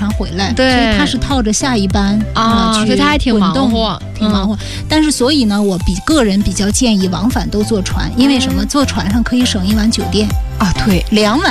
船回来， 对， 所以他是套着下一班所以他还挺忙活， 挺忙活。但是所以呢，我个人比较建议往返都坐船，因为什么？坐船上可以省1晚酒店啊，对， 2晚